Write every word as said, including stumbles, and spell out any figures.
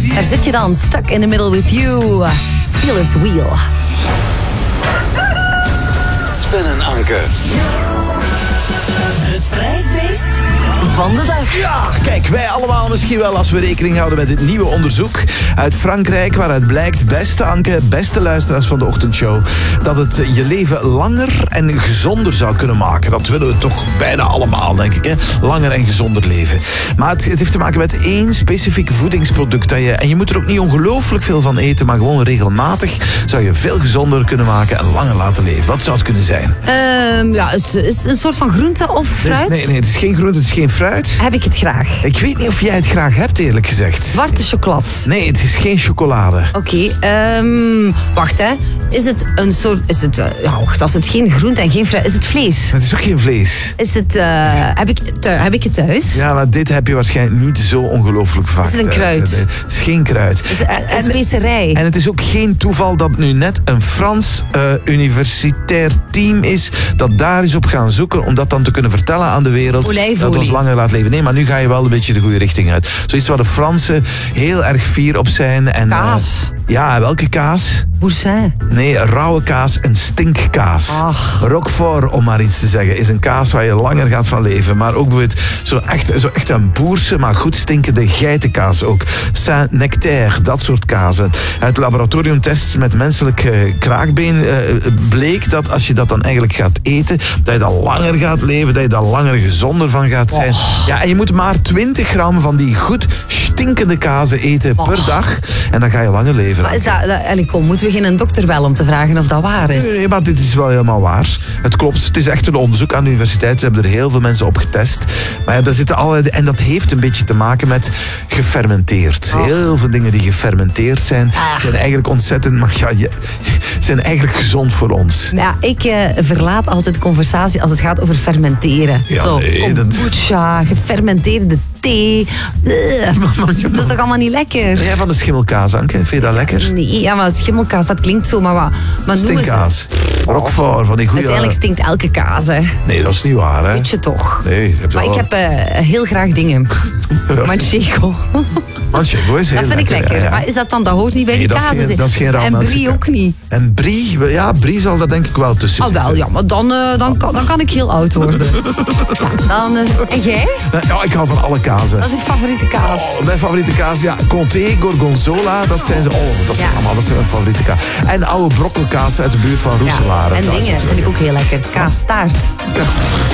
Daar zit je dan, Stuck in the Middle with You. Steelers Wheel. Sven en Anke. Het prijsbeest van de dag. Ja, kijk, wij allemaal misschien wel als we rekening houden met dit nieuwe onderzoek uit Frankrijk, waaruit blijkt, beste Anke, beste luisteraars van de ochtendshow, dat het je leven langer en gezonder zou kunnen maken. Dat willen we toch bijna allemaal, denk ik, hè? Langer en gezonder leven. Maar het, het heeft te maken met één specifiek voedingsproduct. Dat je, en je moet er ook niet ongelooflijk veel van eten, maar gewoon regelmatig zou je veel gezonder kunnen maken en langer laten leven. Wat zou het kunnen zijn? Um, ja, is, is een soort van groente of fruit? Nee, nee, het is geen groente, het is geen fruit. Heb ik het graag? Ik weet niet of jij het graag hebt, eerlijk gezegd. Zwarte chocolade. Nee, het is geen chocolade. Oké, okay, um, wacht hè. Is het een soort... Is het, uh, ja, wacht, als het geen groente en geen fruit... Is het vlees? Het is ook geen vlees. Is het... Uh, heb, ik, thu- heb ik het thuis? Ja, maar dit heb je waarschijnlijk niet zo ongelooflijk vaak. Is het een kruid? Het is geen kruid. Is het een, een specerij? En het is ook geen toeval dat nu net een Frans uh, universitair team is dat daar is op gaan zoeken om dat dan te kunnen vertellen aan de wereld. Olijfolie. Dat ons langer laat leven. Nee, maar nu ga je wel een beetje de goede richting uit. Zoiets waar de Fransen heel erg fier op zijn. En, kaas. Uh, ja, welke kaas? Boursin. Nee, rauwe kaas en stinkkaas. Ach. Roquefort, om maar iets te zeggen, is een kaas waar je langer gaat van leven. Maar ook bijvoorbeeld zo echt, zo echt een boerse, maar goed stinkende geitenkaas ook. Saint-Nectaire, dat soort kazen. Uit laboratoriumtests met menselijk uh, kraakbeen uh, bleek dat als je dat dan eigenlijk gaat eten, dat je dan langer gaat leven, dat je dan langer gezonder van gaat zijn. Oh. Ja, en je moet maar twintig gram van die goed stinkende kazen eten Oh. per dag. En dan ga je langer leven. Maar is dat... Ellie, kom, moeten we geen dokter bellen om te vragen of dat waar is? Nee, nee, maar dit is wel helemaal waar. Het klopt. Het is echt een onderzoek aan de universiteit. Ze hebben er heel veel mensen op getest. Maar ja, daar zitten allerlei... En dat heeft een beetje te maken met gefermenteerd. Oh. Heel veel dingen die gefermenteerd zijn, Ach. zijn eigenlijk ontzettend... Maar ja, je, zijn eigenlijk gezond voor ons. Ja, ik uh, verlaat altijd de conversatie als het gaat over fermenteren. Ja, Zo, nee, dat- kombucha, gefermenteerde thee. Ugh. Dat is toch allemaal niet lekker? Ben jij van de schimmelkaas, Anke? Vind je dat lekker? Nee, ja, maar schimmelkaas, dat klinkt zo, maar wat? Maar noem eens- Stinkkaas. Roquefort, van die goede... Uiteindelijk stinkt elke kaas, hè. Nee, dat is niet waar, hè? Weet je toch? Nee, je hebt Maar wel- ik heb uh, heel graag dingen. Manchego. Manchego is heel Dat vind ik lekker. ja, ja. Maar is dat dan, dat hoort niet bij Nee, die dat is kazen? geen- dat is geen en Romantica. brie ook niet. En brie, ja, brie zal daar denk ik wel tussen Ah wel, zitten. ja, maar dan, uh, dan, kan, dan kan ik heel oud worden. Ja, dan, uh, en jij? Ja, ik hou van alle kazen. Dat is je favoriete kaas. Oh, mijn favoriete kaas, ja, Comté, Gorgonzola, dat zijn ze. Oh, dat zijn Ja. allemaal, dat zijn mijn favoriete kaas. En oude brokkelkaas uit de buurt van Roeselare. En dat is dingen ook vind ik ook heel lekker. Kaastaart. lekker.